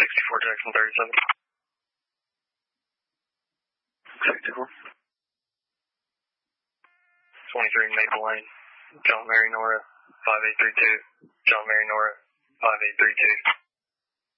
64 Jackson 37. 64. 23 Maple Lane. John Mary Nora 5832. John Mary Nora 5832.